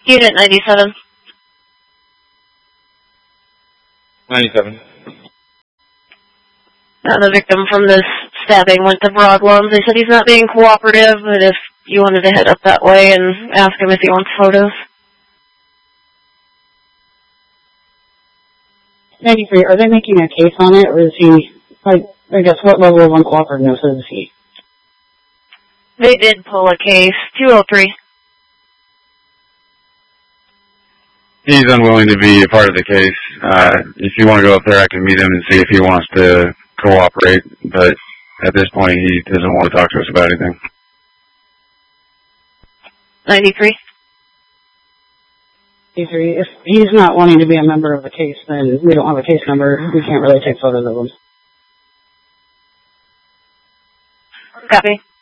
Unit 97. 97. The victim from this stabbing went to Broadlands. They said he's not being cooperative, but if you wanted to head up that way and ask him if he wants photos. 93, are they making a case on it, or is he, like, I guess, what level of uncooperativeness is he? They did pull a case. 203. He's unwilling to be a part of the case. If you want to go up there, I can meet him and see if he wants to cooperate, but at this point, he doesn't want to talk to us about anything. 93. 93, if he's not wanting to be a member of the case, then we don't have a case number. We can't really take photos of him. Copy.